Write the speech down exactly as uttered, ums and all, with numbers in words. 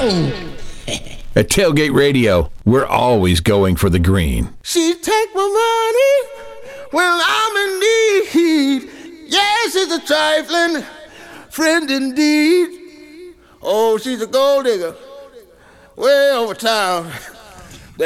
At Tailgate Radio, we're always going for the green. She take my money when I'm in need. Yes, she's a trifling friend indeed. Oh, she's a gold digger way over town.